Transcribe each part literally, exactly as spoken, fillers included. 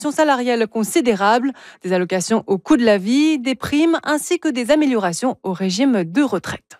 salariale considérables, des allocations au coût de la vie, des primes ainsi que des améliorations au régime de retraite.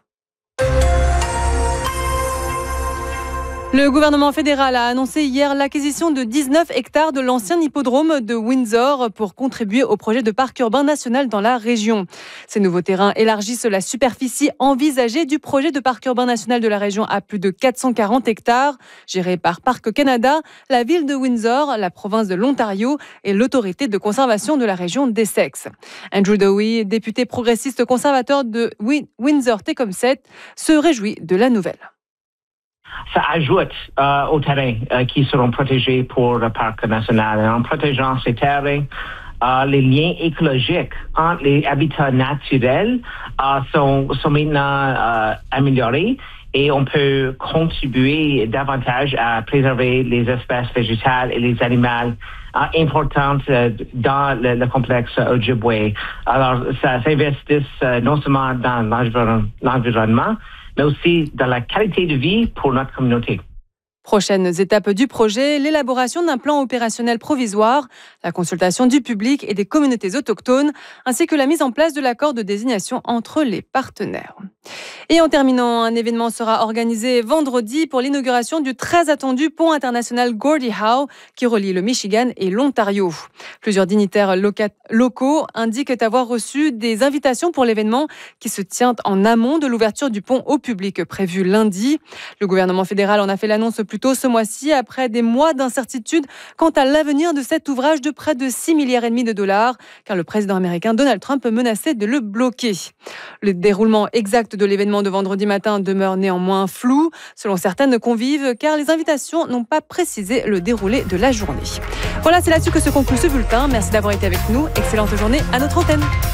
Le gouvernement fédéral a annoncé hier l'acquisition de dix-neuf hectares de l'ancien hippodrome de Windsor pour contribuer au projet de parc urbain national dans la région. Ces nouveaux terrains élargissent la superficie envisagée du projet de parc urbain national de la région à plus de quatre cent quarante hectares, géré par Parc Canada, la ville de Windsor, la province de l'Ontario et l'autorité de conservation de la région d'Essex. Andrew Dowie, député progressiste conservateur de Windsor-Tecumseh, se réjouit de la nouvelle. Ça ajoute euh, aux terrains euh, qui seront protégés pour le parc national. Et en protégeant ces terrains, euh, les liens écologiques entre les habitats naturels euh, sont, sont maintenant euh, améliorés et on peut contribuer davantage à préserver les espèces végétales et les animaux euh, importantes euh, dans le, le complexe Ojibwe. Alors, ça s'investit euh, non seulement dans l'environ, l'environnement, mais aussi dans la qualité de vie pour notre communauté. Prochaines étapes du projet, l'élaboration d'un plan opérationnel provisoire, la consultation du public et des communautés autochtones, ainsi que la mise en place de l'accord de désignation entre les partenaires. Et en terminant, un événement sera organisé vendredi pour l'inauguration du très attendu pont international Gordie Howe qui relie le Michigan et l'Ontario. Plusieurs dignitaires loca- locaux indiquent avoir reçu des invitations pour l'événement qui se tient en amont de l'ouverture du pont au public prévu lundi. Le gouvernement fédéral en a fait l'annonce plus tôt ce mois-ci après des mois d'incertitude quant à l'avenir de cet ouvrage de près de six milliards et demi de dollars, car le président américain Donald Trump menaçait de le bloquer. Le déroulement exact de l'événement de vendredi matin demeure néanmoins flou, selon certaines convives, car les invitations n'ont pas précisé le déroulé de la journée. Voilà, c'est là-dessus que se conclut ce bulletin. Merci d'avoir été avec nous. Excellente journée à notre antenne.